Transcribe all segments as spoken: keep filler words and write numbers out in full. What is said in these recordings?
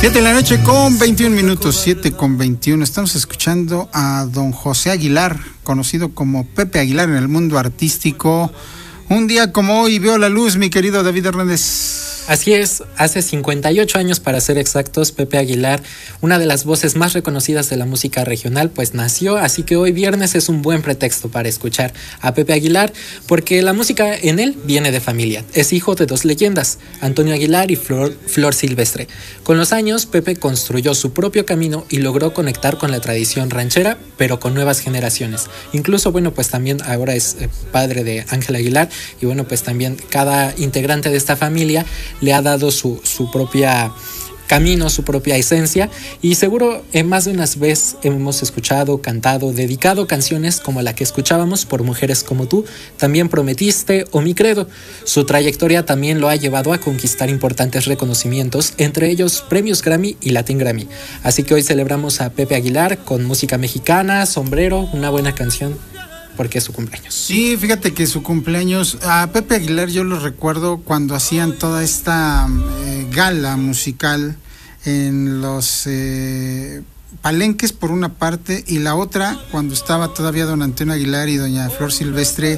siete de la noche con veintiún minutos, siete con veintiuno. Estamos escuchando a don José Aguilar, conocido como Pepe Aguilar en el mundo artístico. Un día como hoy vio la luz, mi querido David Hernández. Así es, hace cincuenta y ocho años para ser exactos, Pepe Aguilar, una de las voces más reconocidas de la música regional, pues nació, así que hoy viernes es un buen pretexto para escuchar a Pepe Aguilar, porque la música en él viene de familia. Es hijo de dos leyendas, Antonio Aguilar y Flor, Flor Silvestre. Con los años, Pepe construyó su propio camino y logró conectar con la tradición ranchera, pero con nuevas generaciones. Incluso, bueno, pues también ahora es padre de Ángel Aguilar, y bueno, pues también cada integrante de esta familia le ha dado su, su propia camino, su propia esencia, y seguro en más de unas veces hemos escuchado, cantado, dedicado canciones como la que escuchábamos, Por Mujeres Como Tú, También Prometiste o Mi Credo. Su trayectoria también lo ha llevado a conquistar importantes reconocimientos, entre ellos premios Grammy y Latin Grammy. Así que hoy celebramos a Pepe Aguilar con música mexicana, sombrero, una buena canción, porque es su cumpleaños. Sí, fíjate que su cumpleaños, a Pepe Aguilar yo lo recuerdo cuando hacían toda esta eh, gala musical en los eh, palenques por una parte, y la otra cuando estaba todavía don Antonio Aguilar y doña Flor Silvestre,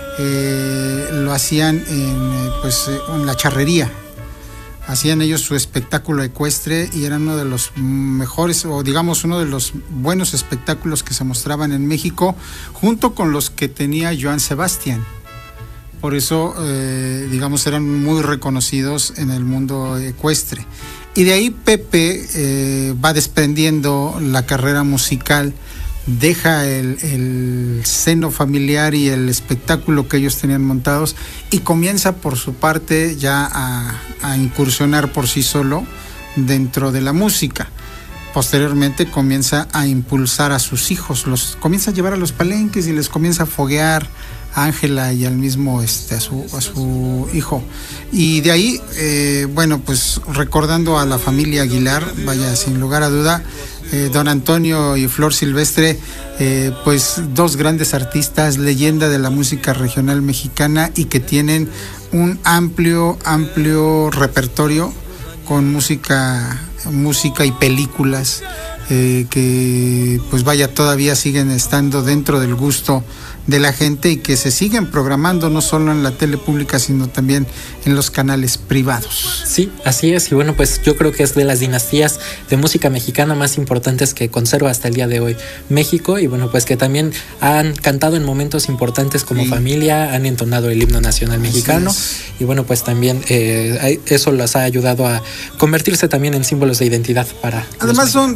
eh, lo hacían en, eh, pues, eh, en la charrería. Hacían ellos su espectáculo ecuestre y eran uno de los mejores, o digamos uno de los buenos espectáculos que se mostraban en México, junto con los que tenía Joan Sebastián. Por eso, eh, digamos, eran muy reconocidos en el mundo ecuestre. Y de ahí Pepe eh, va desprendiendo la carrera musical, deja el, el seno familiar y el espectáculo que ellos tenían montados y comienza por su parte ya a, a incursionar por sí solo dentro de la música. Posteriormente comienza a impulsar a sus hijos, los comienza a llevar a los palenques y les comienza a foguear a Ángela y al mismo este, a, su, a su hijo. Y de ahí, eh, bueno, pues recordando a la familia Aguilar, vaya, sin lugar a duda, Eh, don Antonio y Flor Silvestre, eh, pues dos grandes artistas, leyenda de la música regional mexicana y que tienen un amplio, amplio repertorio con música, música y películas eh, que pues vaya, todavía siguen estando dentro del gusto de la gente y que se siguen programando no solo en la tele pública, sino también en los canales privados. Sí, así es, y bueno, pues yo creo que es de las dinastías de música mexicana más importantes que conserva hasta el día de hoy México, y bueno, pues que también han cantado en momentos importantes como sí. familia, han entonado el himno nacional mexicano, y bueno, pues también eh, eso las ha ayudado a convertirse también en símbolos de identidad para... Además son,